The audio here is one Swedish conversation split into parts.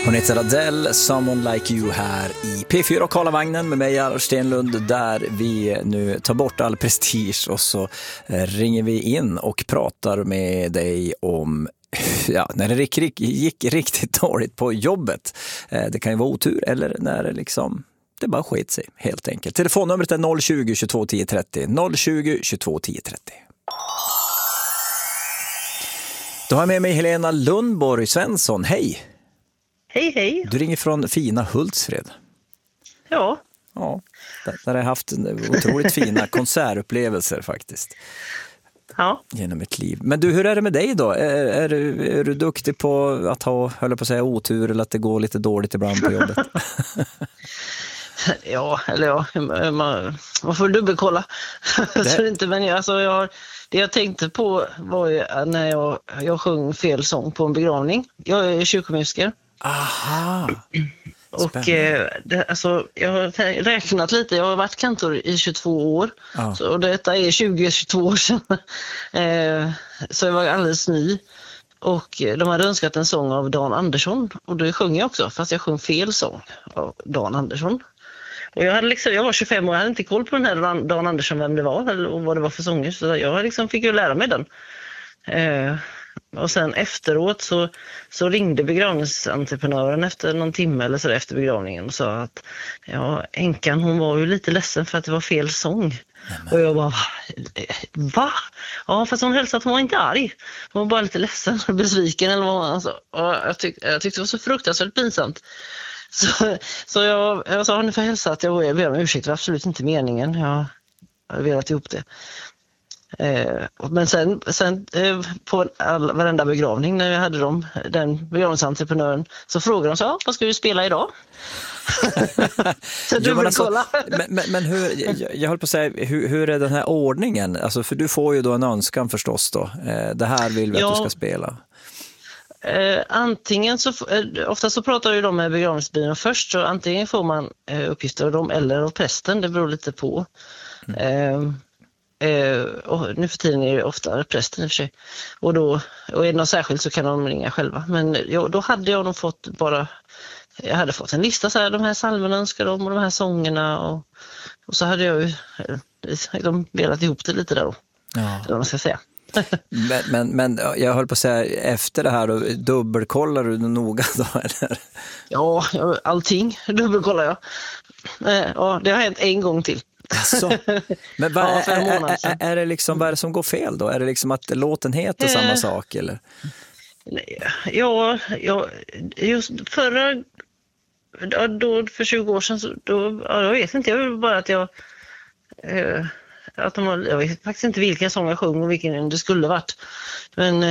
Hon heter Adele, Someone Like You här i P4 och Karlavagnen med mig, Jarl Stenlund, där vi nu tar bort all prestige och så ringer vi in och pratar med dig om när det gick riktigt dåligt på jobbet. Det kan ju vara otur eller när det liksom det bara skit sig helt enkelt. Telefonnumret är 020 22 10 30 020 22 10 30. Då har jag med mig Helena Lundborg Svensson. Hej! Hej, hej. Du ringer från fina Hultsfred. Ja. Ja, där har jag haft otroligt fina konsertupplevelser faktiskt. Ja. Genom mitt liv. Men du, hur är det med dig då? Är du duktig på att höll på att säga otur eller att det går lite dåligt ibland på jobbet? Man får dubbelkolla. Det jag tänkte på var ju när jag sjöng fel sång på en begravning. Jag är kyrkomusiker. Aha. Och jag har räknat lite. Jag har varit kantor i 22 år. Ja. Och detta är 20-22 år sedan. Så jag var alldeles ny. Och de hade önskat en sång av Dan Andersson. Och det sjöng jag också, fast jag sjöng fel sång av Dan Andersson. Och jag var 25 år, jag hade inte koll på den här Dan Andersson, vem det var eller vad det var för sånger. Så jag fick ju lära mig den. Och sen efteråt så ringde begravningsentreprenören efter någon timme eller så efter begravningen och sa att änkan, hon var ju lite ledsen för att det var fel sång. Och jag bara, va? Ja, fast hon hälsade att hon var inte arg. Hon var bara lite ledsen och besviken eller vad man sa. Och jag tyckte det var så fruktansvärt pinsamt. Så jag sa, ni får hälsa att jag ber om ursäkt, det var absolut inte meningen. Jag har velat ihop det. Men sen på varenda begravning när jag hade den begravningsentreprenören, så frågade de så, vad ska vi spela idag? Så men hur, jag höll på att säga, hur är den här ordningen? Alltså, för du får ju då en önskan förstås då. Det här vill vi att du ska spela. Antingen så, ofta så pratar ju de med begravningsbyrån först, så antingen får man uppgifter av dem eller av prästen, det beror lite på. Och nu för tiden är det ofta prästen i och för sig. Och är det något särskilt så kan de ringa själva. Men då hade jag nog fått jag hade fått en lista så här, de här salmerna önskar de och de här sångerna och så hade jag ju velat ihop det lite där då. Ja. Eller vad man ska säga. Men jag höll på att säga, efter det här då, dubbelkollar du noga då eller? Ja, allting dubbelkollar jag. Ja, det har hänt en gång till. Så. Men är det liksom, vad är det som går fel då? Är det liksom att låten heter samma sak eller? Ja, just då för 20 år sedan så, jag vet inte, jag vill bara att jag vet faktiskt inte vilken sång jag sjöng och vilken det skulle varit. Men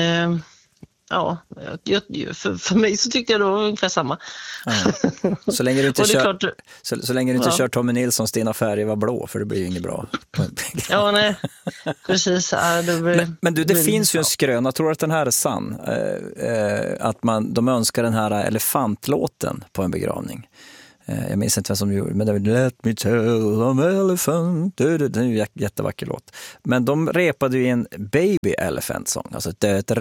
för mig så tycker jag det var ungefär samma. Ja. Så länge du inte kör Tommy Nilssons Dina färger var blå, för det blir ju inget bra. Ja, nej. Precis. Men du, det finns ju en skröna, tror att den här är sann. Att de önskar den här elefantlåten på en begravning. Jag minns inte vem som gjorde, men det var Let me tell them elephant. Det är en jättevacker låt. Men de repade ju en Baby Elephant sång. Alltså det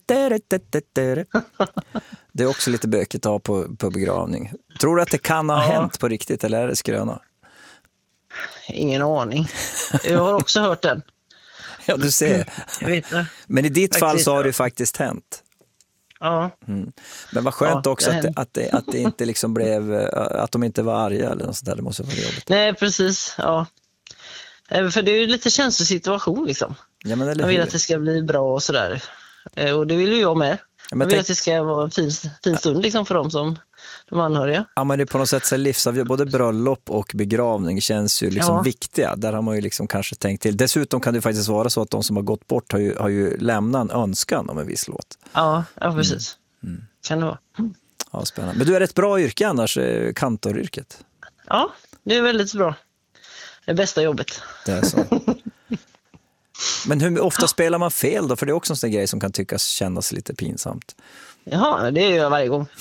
är också lite bökigt att ha på begravning. Tror du att det kan ha hänt på riktigt, eller är det skröna? Ingen aning. Jag har också hört den. Ja, du ser. Jag vet det. Men i ditt fall så har det faktiskt hänt. Ja. Mm. Men vad skönt också att det inte liksom blev, att de inte var arga eller något sånt där. Det måste vara jobbigt. Nej, precis. Ja. För det är ju lite känslig situation liksom. Ja, men jag vill att det ska bli bra och sådär. Och det vill ju jag med. Ja, jag vill att det ska vara en fin stund liksom för dem som de anhöriga. Ja, men det är på något sätt så livsavgörande. Både bröllop och begravning känns ju liksom viktiga. Där har man ju liksom kanske tänkt till. Dessutom kan det faktiskt vara så att de som har gått bort har ju lämnat en önskan om en viss låt. Ja precis. Kan det vara. Ja, spännande. Men du är ett bra yrke annars, kantoryrket. Ja, det är väldigt bra. Det bästa jobbet. Det är så. Men hur ofta spelar man fel då? För det är också en sån grej som kan tyckas kännas lite pinsamt. Jaha, det gör jag varje gång.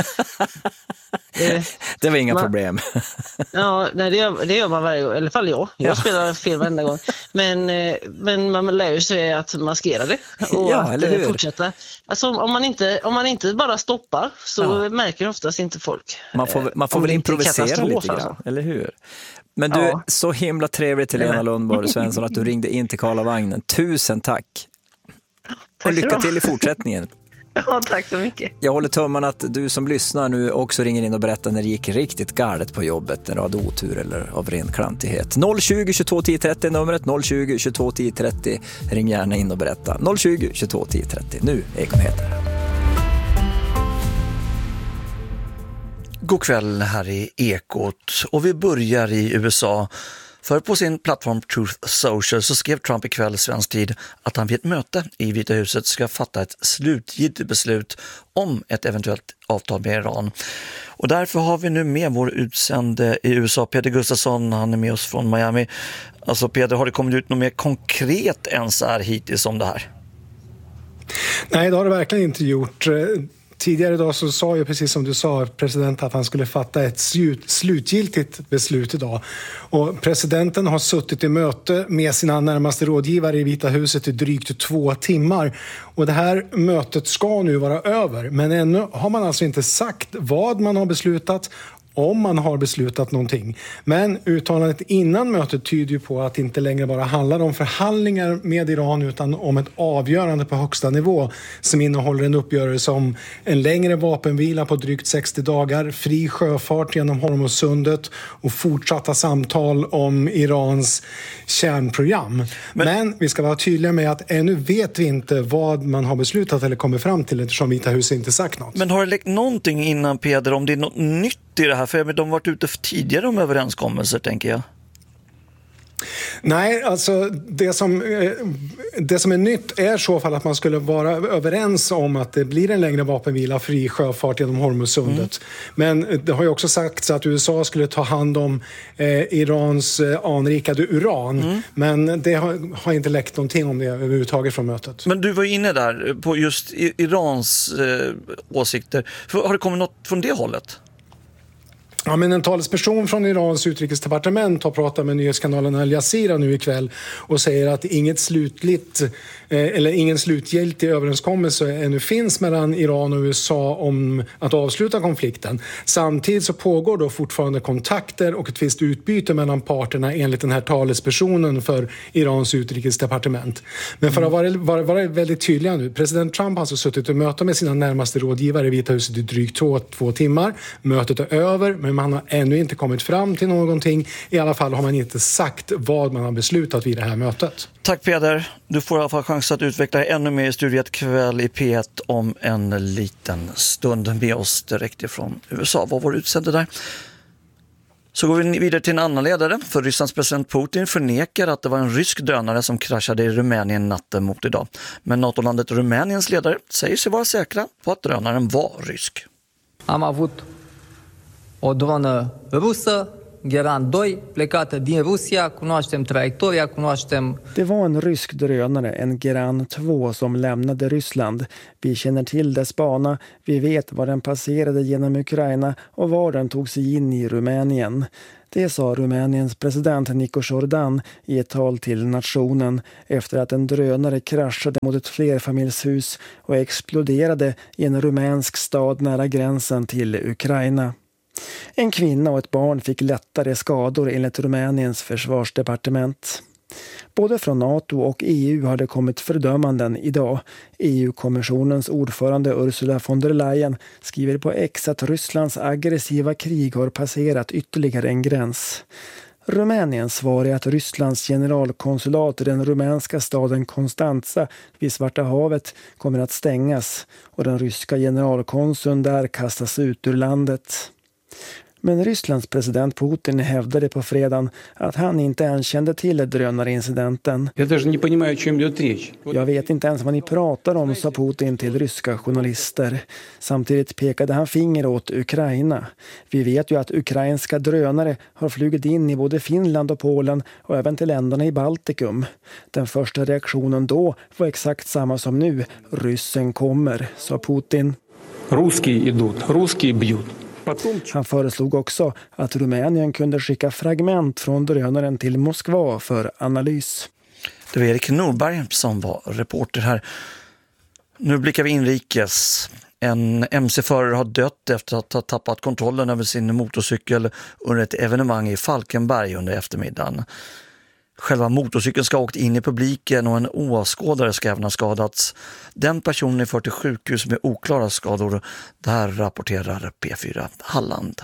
Det var inga problem. Ja, nej, det gör man varje gång. I alla fall jag spelar fel varenda gång. Men man lär sig att maskera det och att fortsätta. Alltså, om man inte bara stoppar så märker oftast inte folk. Man får väl improvisera lite grann, alltså. Eller hur? Men du, så himla trevligt, Helena Lundborg Svensson, att du ringde in till Karlavagnen. Tusen tack. Och lycka till i fortsättningen. Ja, tack så mycket. Jag håller tummarna att du som lyssnar nu också ringer in och berättar när det gick riktigt galet på jobbet, när du hade otur eller av ren klantighet. 020 22 10 30 numret, 020 22 10 30. Ring gärna in och berätta. 020 22 10 30. Nu Ekon heter. God kväll här i Ekot, och vi börjar i USA. För på sin plattform Truth Social så skrev Trump ikväll svensk tid att han vid ett möte i Vita huset ska fatta ett slutgiltigt beslut om ett eventuellt avtal med Iran. Och därför har vi nu med vår utsände i USA, Peder Gustafsson. Han är med oss från Miami. Alltså Peder, har det kommit ut något mer konkret än så här hittills om det här? Nej, det har det verkligen inte gjort. Tidigare idag så sa ju, precis som du sa, presidenten att han skulle fatta ett slutgiltigt beslut idag. Och presidenten har suttit i möte med sina närmaste rådgivare i Vita huset i drygt 2 timmar. Och det här mötet ska nu vara över. Men ännu har man alltså inte sagt vad man har beslutat, om man har beslutat någonting. Men uttalandet innan mötet tyder ju på att det inte längre bara handlar om förhandlingar med Iran utan om ett avgörande på högsta nivå som innehåller en uppgörelse om en längre vapenvila på drygt 60 dagar, fri sjöfart genom Hormuzsundet och fortsatta samtal om Irans kärnprogram. Men vi ska vara tydliga med att ännu vet vi inte vad man har beslutat eller kommer fram till, eftersom Vita huset inte sagt något. Men har det läckt någonting innan, Peder, om det är något nytt i det här? För de har varit ute för tidigare om överenskommelser, tänker jag. Nej, alltså det som är nytt är så fall att man skulle vara överens om att det blir en längre vapenvila, fri sjöfart genom Hormuzsundet. Men det har ju också sagts att USA skulle ta hand om Irans anrikade uran. Men det har inte läckt någonting om det överhuvudtaget från mötet. Men du var inne där på just Irans åsikter. Har det kommit något från det hållet? Ja, men en talesperson från Irans utrikesdepartement har pratat med nyhetskanalen Al Jazeera nu ikväll och säger att ingen slutgiltig överenskommelse ännu finns mellan Iran och USA om att avsluta konflikten. Samtidigt så pågår då fortfarande kontakter och ett visst utbyte mellan parterna enligt den här talespersonen för Irans utrikesdepartement. Men för att vara väldigt tydliga nu, president Trump har alltså suttit och möte med sina närmaste rådgivare i Vita huset i drygt 2 timmar. Mötet är över, men man har ännu inte kommit fram till någonting. I alla fall har man inte sagt vad man har beslutat vid det här mötet. Tack Peder. Du får i alla fall chans att utveckla ännu mer i studiet kväll i P1 om en liten stund med oss direkt ifrån USA. Vad var utsände där? Så går vi vidare till en annan ledare. För Rysslands president Putin förnekar att det var en rysk drönare som kraschade i Rumänien natten mot idag. Men NATO-landet Rumäniens ledare säger sig vara säkra på att drönaren var rysk. Am avut o dronă rusă, Geran 2, plecată din Rusia, cunoaștem traiectoria, cunoaștem... Det var en rysk drönare, en Geran 2, som lämnade Ryssland. Vi känner till dess bana, vi vet var den passerade genom Ukraina och var den tog sig in i Rumänien. Det sa Rumäniens president Nico Jordan i ett tal till nationen efter att en drönare kraschade mot ett flerfamiljshus och exploderade i en rumänsk stad nära gränsen till Ukraina. En kvinna och ett barn fick lättare skador enligt Rumäniens försvarsdepartement. Både från NATO och EU har det kommit fördömanden idag. EU-kommissionens ordförande Ursula von der Leyen skriver på X att Rysslands aggressiva krig har passerat ytterligare en gräns. Rumäniens svar är att Rysslands generalkonsulat i den rumänska staden Konstanza vid Svarta havet kommer att stängas och den ryska generalkonsuln där kastas ut ur landet. Men Rysslands president Putin hävdade på fredagen att han inte ens kände till drönarincidenten. Jag vet inte ens vad ni pratar om, sa Putin till ryska journalister. Samtidigt pekade han finger åt Ukraina. Vi vet ju att ukrainska drönare har flugit in i både Finland och Polen och även till länderna i Baltikum. Den första reaktionen då var exakt samma som nu. Ryssen kommer, sa Putin. Русские идут, русские бьют. Han föreslog också att Rumänien kunde skicka fragment från drönaren till Moskva för analys. Det var Erik Norberg som var reporter här. Nu blickar vi inrikes. En MC-förare har dött efter att ha tappat kontrollen över sin motorcykel under ett evenemang i Falkenberg under eftermiddagen. Själva motorcykeln ska ha åkt in i publiken och en åskådare ska även ha skadats. Den personen är förd till sjukhus med oklara skador. Det här rapporterar P4 Halland.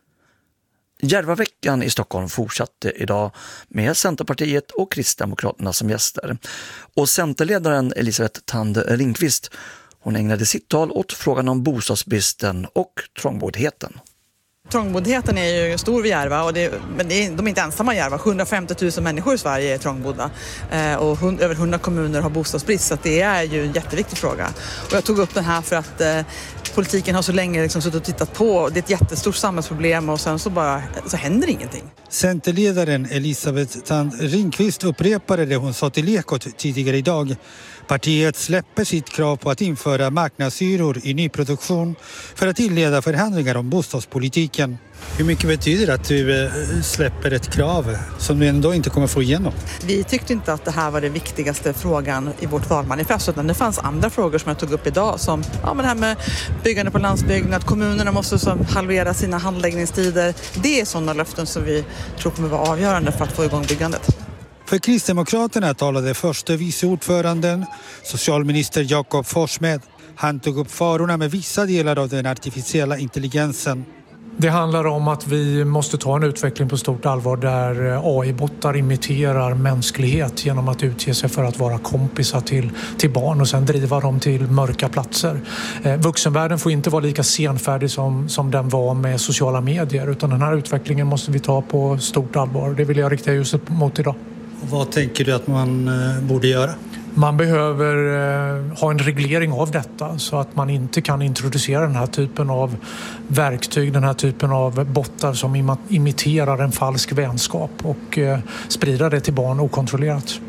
Järvaveckan i Stockholm fortsatte idag med Centerpartiet och Kristdemokraterna som gäster. Och Centerledaren Elisabeth Thand Ringqvist, hon ägnade sitt tal åt frågan om bostadsbristen och trångboddheten. Trångboddheten är ju stor vid Järva, men de är inte ensamma i Järva. 750 000 människor i Sverige är trångbodda och över 100 kommuner har bostadsbrist, så det är ju en jätteviktig fråga. Och jag tog upp den här för att politiken har så länge liksom suttit och tittat på. Det är ett jättestort samhällsproblem och sen så händer ingenting. Centerledaren Elisabeth Thand Ringqvist upprepade det hon sa till Ekot tidigare idag. Partiet släpper sitt krav på att införa marknadshyror i nyproduktion för att inleda förhandlingar om bostadspolitiken. Hur mycket betyder det att du släpper ett krav som du ändå inte kommer få igenom? Vi tyckte inte att det här var den viktigaste frågan i vårt valmanifest, utan det fanns andra frågor som jag tog upp idag, som men det här med byggande på landsbygden, att kommunerna måste halvera sina handläggningstider. Det är sådana löften som vi tror kommer vara avgörande för att få igång byggandet. För Kristdemokraterna talade förste vice ordföranden, socialminister Jakob Forssmed. Han tog upp farorna med vissa delar av den artificiella intelligensen. Det handlar om att vi måste ta en utveckling på stort allvar där AI-bottar imiterar mänsklighet genom att utge sig för att vara kompisar till barn och sen driva dem till mörka platser. Vuxenvärlden får inte vara lika senfärdig som den var med sociala medier, utan den här utvecklingen måste vi ta på stort allvar. Det vill jag rikta ljuset mot idag. Vad tänker du att man borde göra? Man behöver ha en reglering av detta så att man inte kan introducera den här typen av verktyg, den här typen av bottar som imiterar en falsk vänskap och sprida det till barn okontrollerat.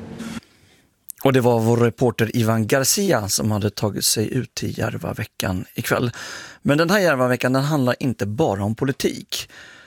Och det var vår reporter Ivan Garcia som hade tagit sig ut till Järvaveckan ikväll. Men den här Järvaveckan, den handlar inte bara om politik.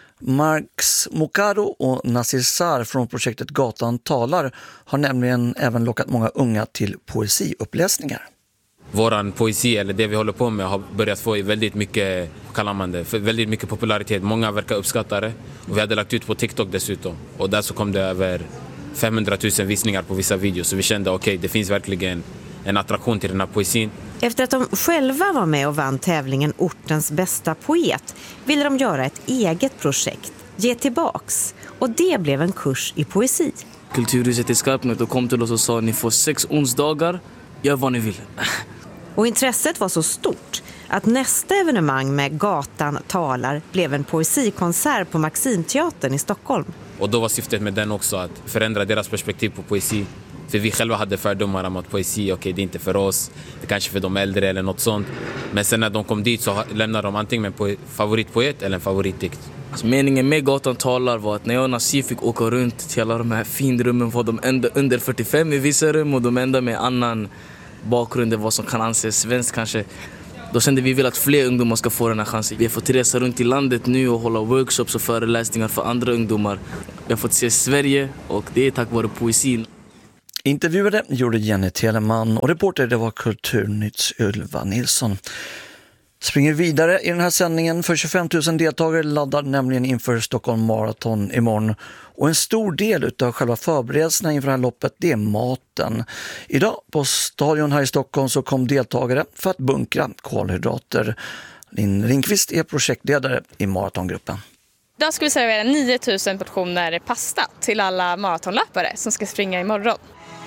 Marx Mokaro och Nasir Sar från projektet Gatan talar har nämligen även lockat många unga till poesiuppläsningar. Våran poesi, eller det vi håller på med, har börjat få väldigt mycket, väldigt mycket popularitet. Många verkar uppskatta det. Och vi hade lagt ut på TikTok dessutom. Och där så kom det över 500 000 visningar på vissa videos. Så vi kände okej, det finns verkligen en attraktion till den här poesin. Efter att de själva var med och vann tävlingen Ortens bästa poet ville de göra ett eget projekt, Ge tillbaks. Och det blev en kurs i poesi. Kulturhuset i Skarpnäck och kom till oss och sa ni får 6 onsdagar, gör vad ni vill. Och intresset var så stort att nästa evenemang med Gatan talar blev en poesikonsert på Maximteatern i Stockholm. Och då var syftet med den också att förändra deras perspektiv på poesi. För vi själva hade fördomar om att poesi, det är inte för oss, det är kanske för de äldre eller något sånt. Men sen när de kom dit så lämnade de antingen en favoritpoet eller en favoritdikt. Alltså, meningen med Gatan talar var att när jag och Nasir fick åka runt till alla de här finrummen var de enda under 45 i vissa rum och de enda med annan bakgrund än vad som kan anses svensk kanske. Då kände vi väl att fler ungdomar ska få den här chansen. Vi har fått resa runt i landet nu och hålla workshops och föreläsningar för andra ungdomar. Vi har fått se Sverige och det är tack vare poesin. Intervjuade gjorde Jenny Telemann och reporter det var Kulturnytts Ylva Nilsson. Springer vidare i den här sändningen för 25 000 deltagare laddar nämligen inför Stockholm Marathon imorgon. Och en stor del av själva förberedelserna inför det här loppet, det är maten. Idag på stadion här i Stockholm så kom deltagare för att bunkra kolhydrater. Linn Ringqvist är projektledare i maratongruppen. Idag ska vi servera 9000 portioner pasta till alla maratonlöpare som ska springa imorgon.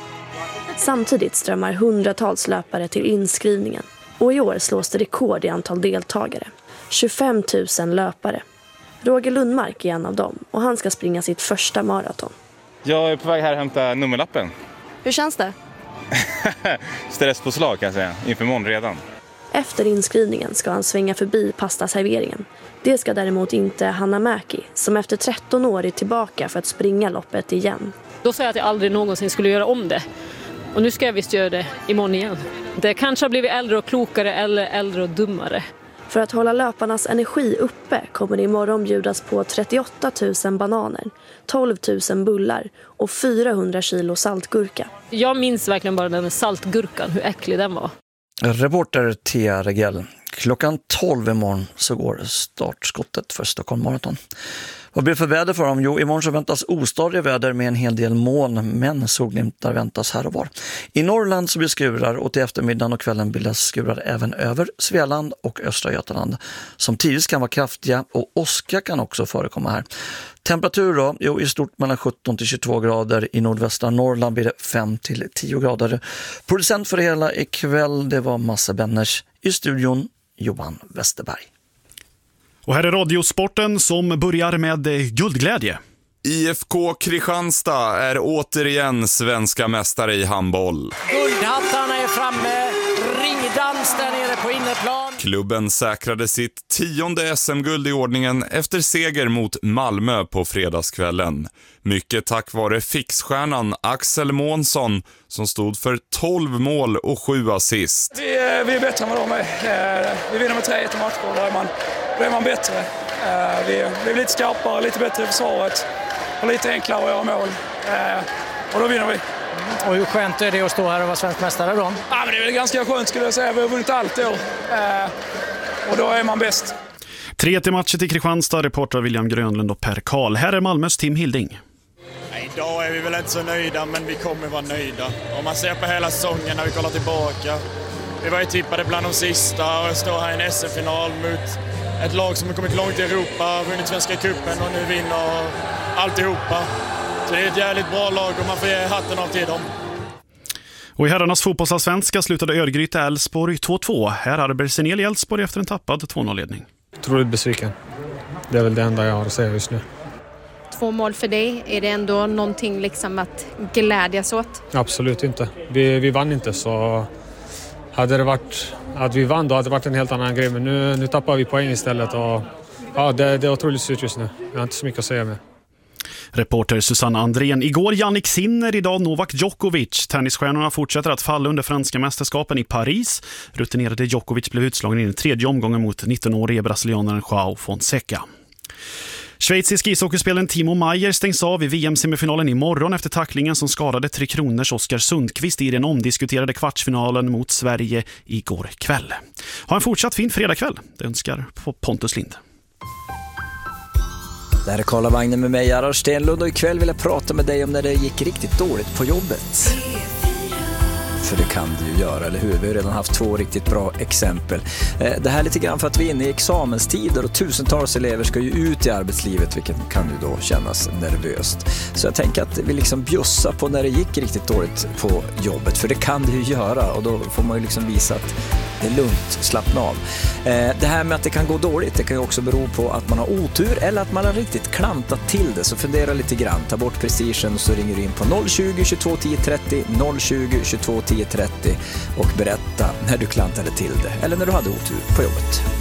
Samtidigt strömmar hundratals löpare till inskrivningen. Och i år slås det rekord i antal deltagare. 25 000 löpare. Roger Lundmark är en av dem och han ska springa sitt första maraton. Jag är på väg här att hämta nummerlappen. Hur känns det? Stresspåslag kan jag säga, inför imorgon redan. Efter inskrivningen ska han svänga förbi pastaserveringen. Det ska däremot inte Hanna Mäki, som efter 13 år är tillbaka för att springa loppet igen. Då sa jag att jag aldrig någonsin skulle göra om det. Och nu ska jag visst göra det imorgon igen. Det kanske har blivit äldre och klokare eller äldre och dummare. För att hålla löparnas energi uppe kommer det imorgon bjudas på 38 000 bananer, 12 000 bullar och 400 kilo saltgurka. Jag minns verkligen bara den saltgurkan, hur äcklig den var. Reporter Thea Regell. Klockan 12 imorgon så går startskottet för Stockholm Marathon. Vad blir det för väder för dem? Jo, imorgon så väntas ostadiga väder med en hel del moln, men solglimtar väntas här och var. I Norrland så blir skurar och till eftermiddagen och kvällen bildas skurar även över Svealand och Östra Götaland. Som tidvis kan vara kraftiga och åska kan också förekomma här. Temperatur då? Jo, i stort mellan 17 till 22 grader. I nordvästra Norrland blir det 5 till 10 grader. Producent för det hela ikväll, det var Masse Benners. I studion Johan Westerberg. Och här är Radiosporten som börjar med guldglädje. IFK Kristianstad är återigen svenska mästare i handboll. Guldhattarna är framme, ringdans där nere på innerplan. Klubben säkrade sitt 10:e SM-guld i ordningen efter seger mot Malmö på fredagskvällen. Mycket tack vare fixstjärnan Axel Månsson som stod för 12 mål och 7 assist. Vi är bättre än vad de är. Vi vinner med 3-1 i matcher, då är man bättre. Vi är lite skarpare, lite bättre i försvaret och lite enklare att göra mål. Och då vinner vi. Och hur skönt är det att stå här och vara svensk mästare då? Ja, men det är väl ganska skönt skulle jag säga. Vi har vunnit allt år. Och då är man bäst. 3-1 matcher till Kristianstad, reporter William Grönlund och Per Karl. Här är Malmös Tim Hilding. Idag är vi väl inte så nöjda, men vi kommer vara nöjda. Om man ser på hela säsongen när vi kollar tillbaka. Vi var ju tippade bland de sista och står här i en SM-final mot ett lag som har kommit långt i Europa, vunnit Svenska cupen och nu vinner alltihopa. Så det är ett jävligt bra lag och man får ge hatten av till dem. Och i herrarnas fotbollsallsvenska slutade Örgryte Elfsborg 2-2. Här hade Bersenel i Elfsborg efter en tappad 2-0-ledning. Otroligt besviken. Det är väl det enda jag har att säga just nu. 2 mål för dig, är det ändå någonting liksom att glädjas åt? Absolut inte. Vi vann inte, så hade det varit att vi vann då hade det varit en helt annan grej. Men nu tappar vi poäng istället och ja, det är otroligt surt just nu. Jag har inte så mycket att säga med. Reporter Susanna Andrén. Igår Jannik Sinner, idag Novak Djokovic. Tennisstjärnorna fortsätter att falla under franska mästerskapen i Paris. Rutinerade Djokovic blev utslagen i den 3:e omgången mot 19-årige brasilianaren João Fonseca. Schweizisk ishockeyspelaren Timo Meier stängs av i VM-semifinalen imorgon efter tacklingen som skadade Tre Kronors Oskar Sundqvist i den omdiskuterade kvartsfinalen mot Sverige igår kväll. Ha en fortsatt fin fredagkväll. Det önskar Pontus Lind. Det här är Karlavagnen med mig, Gerhard Stenlund, och ikväll vill jag prata med dig om när det gick riktigt dåligt på jobbet. För det kan du ju göra, eller hur? Vi har redan haft 2 riktigt bra exempel. Det här är lite grann för att vi är inne i examenstider och tusentals elever ska ju ut i arbetslivet, vilket kan ju då kännas nervöst. Så jag tänker att vi liksom bjussar på när det gick riktigt dåligt på jobbet, för det kan det ju göra, och då får man ju liksom visa att det är lugnt, slappna av. Det här med att det kan gå dåligt, det kan ju också bero på att man har otur eller att man har riktigt klantat till det. Så fundera lite grann, ta bort prestigen och så ringer du in på 020 22 10 30 020 22 10 30 och berätta när du klantade till det eller när du hade otur på jobbet.